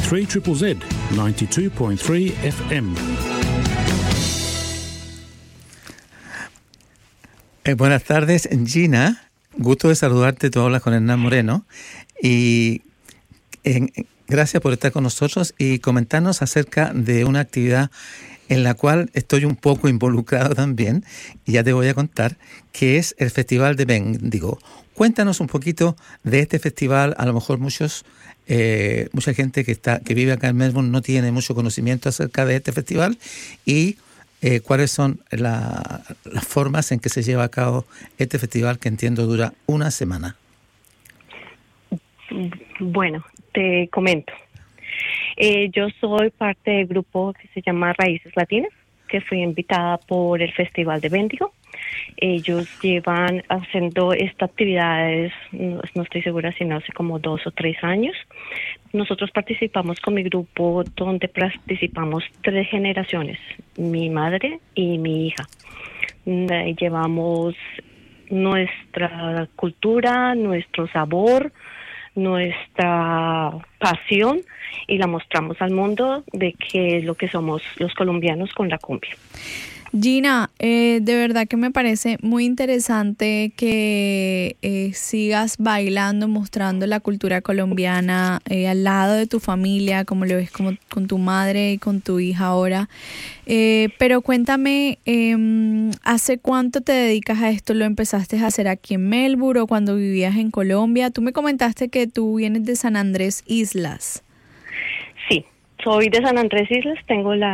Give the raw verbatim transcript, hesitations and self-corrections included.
three Z Z Z, ninety-two point three F M. Eh, buenas tardes, Gina. Gusto de saludarte. Tú hablas con Hernán Moreno. Y eh, gracias por estar con nosotros y comentarnos acerca de una actividad en la cual estoy un poco involucrado también, y ya te voy a contar, que es el Festival de Bendigo. Cuéntanos un poquito de este festival. A lo mejor muchos, eh, mucha gente que está que vive acá en Melbourne no tiene mucho conocimiento acerca de este festival, y eh, cuáles son la, las formas en que se lleva a cabo este festival, que entiendo dura una semana. Bueno, te comento. Eh, yo soy parte del grupo que se llama Raíces Latinas, que fui invitada por el Festival de Bendigo. Ellos llevan haciendo estas actividades, no, no estoy segura si no hace como dos o tres años. Nosotros participamos con mi grupo, donde participamos tres generaciones, mi madre y mi hija. Llevamos nuestra cultura, nuestro sabor, nuestra pasión, y la mostramos al mundo de qué es lo que somos los colombianos con la cumbia. Gina, eh, de verdad que me parece muy interesante que eh, sigas bailando, mostrando la cultura colombiana eh, al lado de tu familia, como lo ves como, con tu madre y con tu hija ahora. Eh, pero cuéntame, eh, ¿hace cuánto te dedicas a esto? ¿Lo empezaste a hacer aquí en Melbourne o cuando vivías en Colombia? Tú me comentaste que tú vienes de San Andrés Islas. Sí, soy de San Andrés Islas, tengo la